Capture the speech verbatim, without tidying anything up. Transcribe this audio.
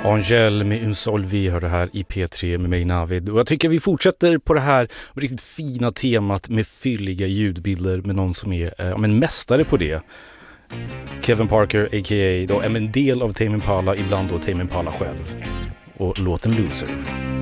Angel med Un Sol Vi hör det här i P tre med mig Navid. Och jag tycker vi fortsätter på det här riktigt fina temat med fylliga ljudbilder med någon som är eh, en mästare på det. Kevin Parker, a k a då, är en del av Tame Impala, ibland då Tame Impala själv. Och låten Loser.